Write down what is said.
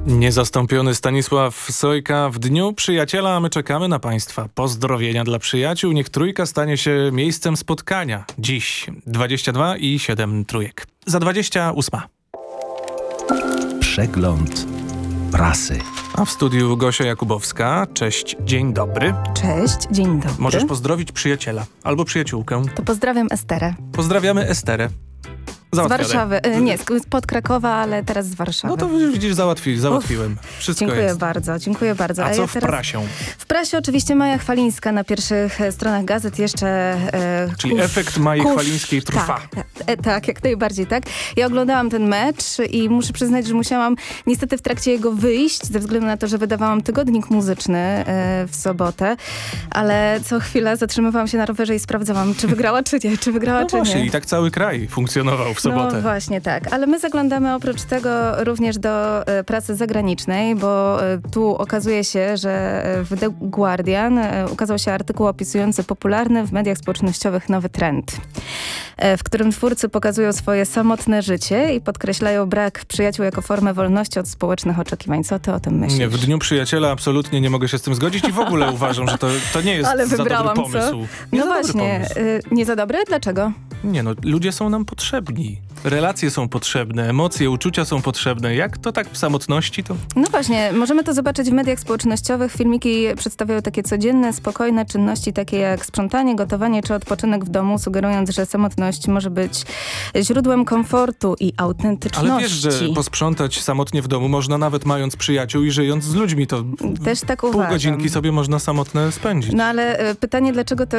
Niezastąpiony Stanisław Sojka w Dniu Przyjaciela, a my czekamy na Państwa pozdrowienia dla przyjaciół. Niech Trójka stanie się miejscem spotkania. Dziś 22 i 7 trójek. Za 28. Przegląd prasy. A w studiu Gosia Jakubowska. Cześć, dzień dobry. Cześć, dzień dobry. Możesz pozdrowić przyjaciela albo przyjaciółkę. To pozdrawiam Esterę. Pozdrawiamy Esterę. Z Warszawy. Nie, spod Krakowa, ale teraz z Warszawy. No to widzisz, załatwiłem. Wszystko dziękuję jest. bardzo, dziękuję bardzo. A co ja w teraz... prasie? W prasie oczywiście Maja Chwalińska na pierwszych stronach gazet jeszcze... Czyli efekt Maji Chwalińskiej trwa. Tak, jak najbardziej, tak. Ja oglądałam ten mecz i muszę przyznać, że musiałam niestety w trakcie jego wyjść, ze względu na to, że wydawałam tygodnik muzyczny w sobotę, ale co chwilę zatrzymywałam się na rowerze i sprawdzałam, czy wygrała, czy nie, czy wygrała, No czy właśnie, nie. i tak cały kraj funkcjonował w sobotę. No właśnie tak, ale my zaglądamy oprócz tego również do prasy zagranicznej, bo tu okazuje się, że w The Guardian ukazał się artykuł opisujący popularny w mediach społecznościowych nowy trend, w którym twórcy pokazują swoje samotne życie i podkreślają brak przyjaciół jako formę wolności od społecznych oczekiwań. Co ty o tym myślisz? Nie, w Dniu Przyjaciela absolutnie nie mogę się z tym zgodzić i w ogóle uważam, że to nie jest Ale za wybrałam, dobry pomysł. Nie No za dobry właśnie, pomysł. nie za dobry? Dlaczego? Nie no, ludzie są nam potrzebni. Relacje są potrzebne, emocje, uczucia są potrzebne. Jak to tak w samotności to... No właśnie, możemy to zobaczyć w mediach społecznościowych. Filmiki przedstawiają takie codzienne, spokojne czynności, takie jak sprzątanie, gotowanie czy odpoczynek w domu, sugerując, że samotność może być źródłem komfortu i autentyczności. Ale wiesz, że posprzątać samotnie w domu można nawet mając przyjaciół i żyjąc z ludźmi. To też tak pół uważam. godzinki sobie można samotne spędzić. No ale pytanie, dlaczego to